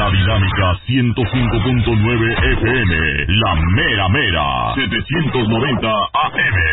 La Dinámica 105.9 FM, la mera mera, 790 AM.